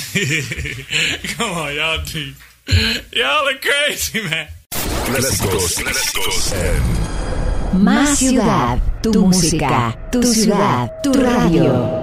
Come on, y'all do. Y'all are crazy, man. Clásicos. Más ciudad, tu música, tu ciudad, tu radio.